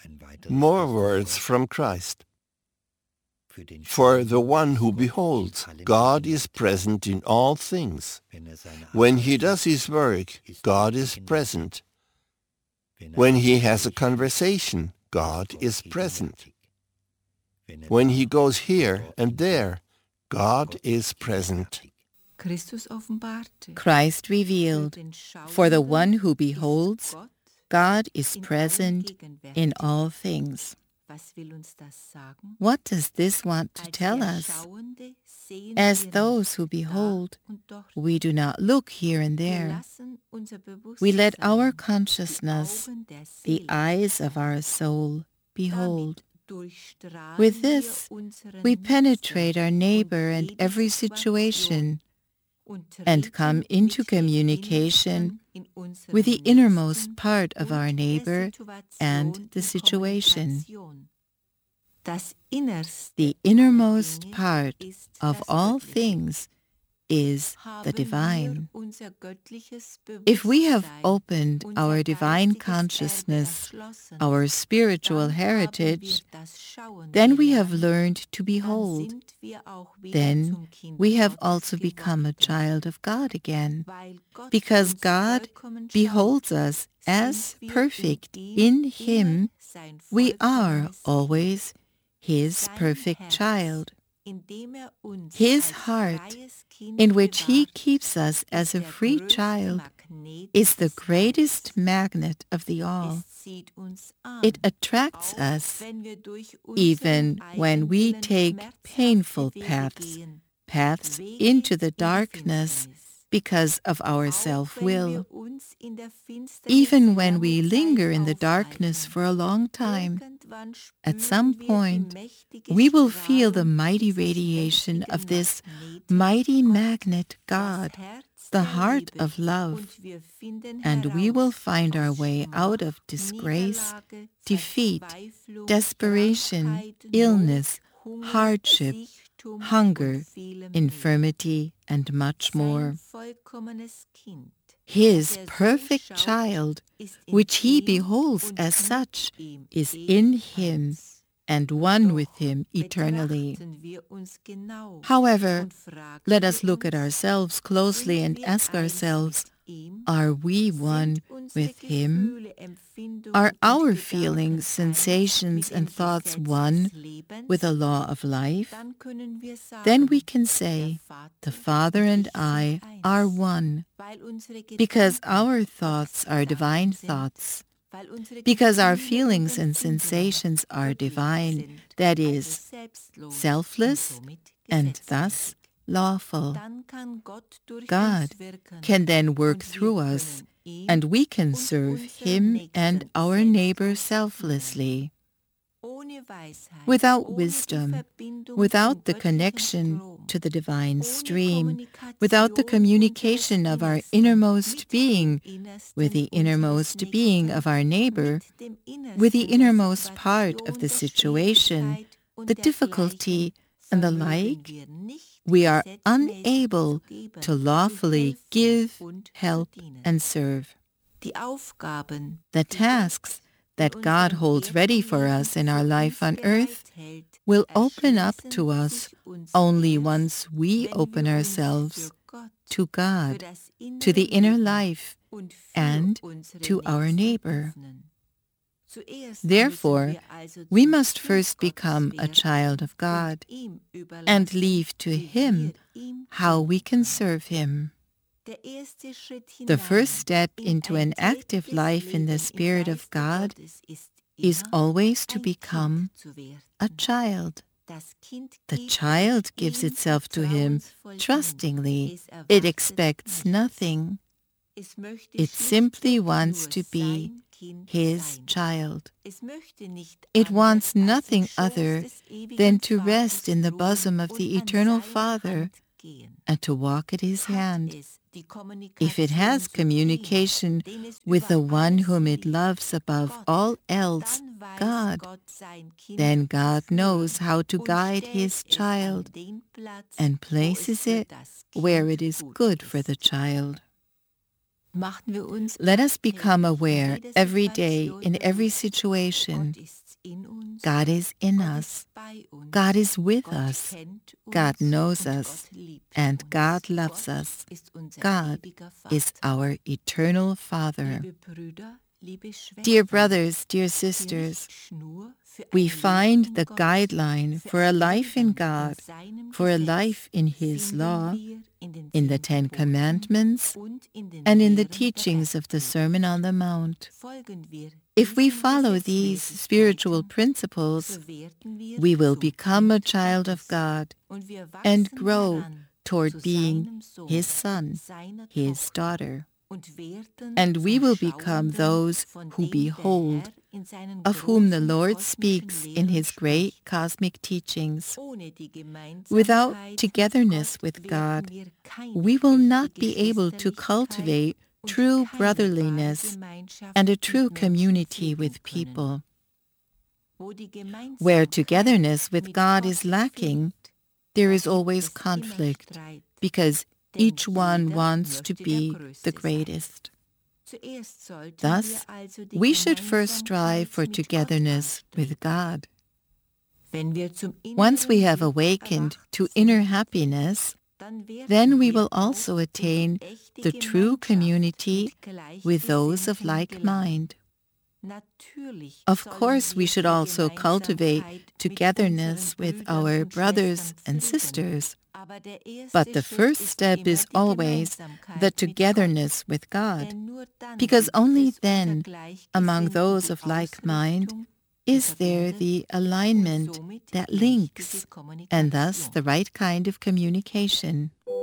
More words from Christ. For the one who beholds, God is present in all things. When he does his work, God is present. When he has a conversation, God is present. When he goes here and there, God is present. Christ revealed, for the one who beholds, God is present in all things. What does this want to tell us? As those who behold, we do not look here and there. We let our consciousness, the eyes of our soul, behold. With this, we penetrate our neighbor and every situation and come into communication with the innermost part of our neighbor and the situation. The innermost part of all things is the divine. If we have opened our divine consciousness, our spiritual heritage, then we have learned to behold. Then we have also become a child of God again, because God beholds us as perfect in Him. We are always His perfect child. His heart, in which He keeps us as a free child, is the greatest magnet of the all. It attracts us even when we take painful paths into the darkness because of our self-will. Even when we linger in the darkness for a long time, at some point we will feel the mighty radiation of this mighty magnet God, the heart of love, and we will find our way out of disgrace, defeat, desperation, illness, hardship, hunger, infirmity, and much more. His perfect child, which He beholds as such, is in Him and one with Him eternally. However, let us look at ourselves closely and ask ourselves, are we one with Him? Are our feelings, sensations, and thoughts one with the law of life? Then we can say, the Father and I are one, because our thoughts are divine thoughts, because our feelings and sensations are divine, that is, selfless and thus lawful. God can then work through us, and we can serve Him and our neighbor selflessly. Without wisdom, without the connection to the divine stream, without the communication of our innermost being with the innermost being of our neighbor, with the innermost part of the situation, the difficulty, and the like, we are unable to lawfully give, help, and serve. The tasks that God holds ready for us in our life on earth will open up to us only once we open ourselves to God, to the inner life, and to our neighbor. Therefore, we must first become a child of God and leave to Him how we can serve Him. The first step into an active life in the Spirit of God is always to become a child. The child gives itself to Him trustingly. It expects nothing. It simply wants to be His child. It wants nothing other than to rest in the bosom of the Eternal Father and to walk at His hand. If it has communication with the one whom it loves above all else, God, then God knows how to guide His child and places it where it is good for the child. Let us become aware every day in every situation. God is in us. God is with us. God knows us. And God loves us. God is our eternal Father. Dear brothers, dear sisters, we find the guideline for a life in God, for a life in His law, in the Ten Commandments, and in the teachings of the Sermon on the Mount. If we follow these spiritual principles, we will become a child of God and grow toward being His son, His daughter. And we will become those who behold, of whom the Lord speaks in His great cosmic teachings. Without togetherness with God, we will not be able to cultivate true brotherliness and a true community with people. Where togetherness with God is lacking, there is always conflict, because each one wants to be the greatest. Thus, we should first strive for togetherness with God. Once we have awakened to inner happiness, then we will also attain the true community with those of like mind. Of course, we should also cultivate togetherness with our brothers and sisters, but the first step is always the togetherness with God, because only then, among those of like mind, is there the alignment that links, and thus the right kind of communication.